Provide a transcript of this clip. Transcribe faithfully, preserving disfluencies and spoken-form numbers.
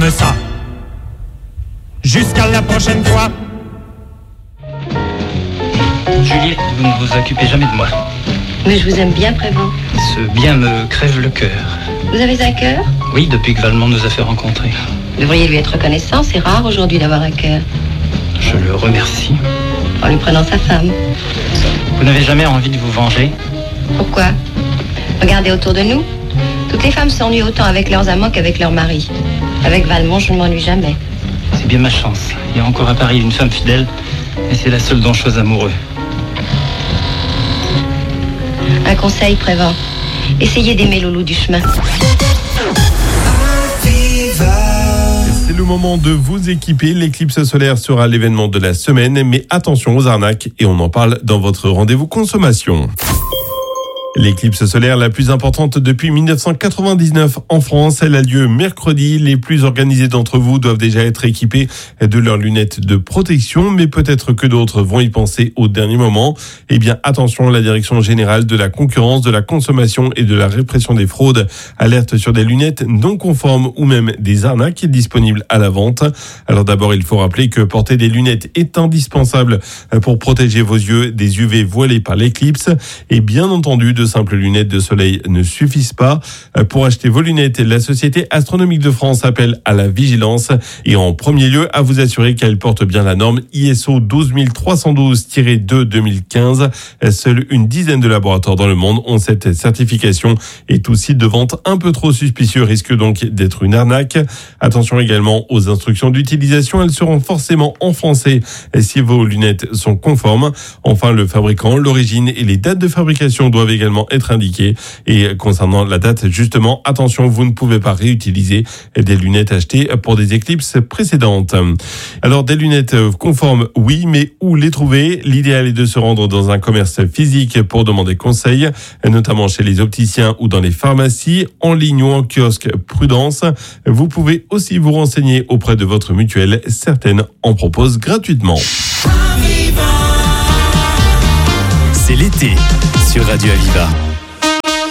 comme ça. Jusqu'à la prochaine fois. Juliette, vous ne vous occupez jamais de moi. Mais je vous aime bien, Prévost. Ce bien me crève le cœur. Vous avez un cœur? Oui, depuis que Valmont nous a fait rencontrer. Vous devriez lui être reconnaissant, c'est rare aujourd'hui d'avoir un cœur. Je le remercie. En lui prenant sa femme. Vous n'avez jamais envie de vous venger? Pourquoi? Regardez autour de nous. Toutes les femmes s'ennuient autant avec leurs amants qu'avec leurs maris. Avec Valmont, je ne m'ennuie jamais. C'est bien ma chance. Il y a encore à Paris une femme fidèle, et c'est la seule dont je sois amoureux. Un conseil, Prévost. Essayez d'aimer Loulou du chemin. C'est le moment de vous équiper. L'éclipse solaire sera l'événement de la semaine, mais attention aux arnaques et on en parle dans votre rendez-vous consommation. L'éclipse solaire la plus importante depuis mille neuf cent quatre-vingt-dix-neuf en France, elle a lieu mercredi. Les plus organisés d'entre vous doivent déjà être équipés de leurs lunettes de protection, mais peut-être que d'autres vont y penser au dernier moment. Eh bien, attention, la Direction générale de la concurrence, de la consommation et de la répression des fraudes alerte sur des lunettes non conformes ou même des arnaques disponibles à la vente. Alors d'abord, il faut rappeler que porter des lunettes est indispensable pour protéger vos yeux des U V voilés par l'éclipse. Et bien entendu, de simples lunettes de soleil ne suffisent pas. Pour acheter vos lunettes, la Société astronomique de France appelle à la vigilance et en premier lieu à vous assurer qu'elle porte bien la norme I S O douze mille trois cent douze tiret deux deux mille quinze. Seule une dizaine de laboratoires dans le monde ont cette certification et tout site de vente un peu trop suspicieux risque donc d'être une arnaque. Attention également aux instructions d'utilisation, elles seront forcément en français si vos lunettes sont conformes. Enfin, le fabricant, l'origine et les dates de fabrication doivent également être indiqué. Et concernant la date, justement, attention, vous ne pouvez pas réutiliser des lunettes achetées pour des éclipses précédentes. Alors, des lunettes conformes, oui, mais où les trouver? L'idéal est de se rendre dans un commerce physique pour demander conseil, notamment chez les opticiens ou dans les pharmacies, en ligne ou en kiosque. Prudence. Vous pouvez aussi vous renseigner auprès de votre mutuelle. Certaines en proposent gratuitement. C'est l'été sur Radio Aviva.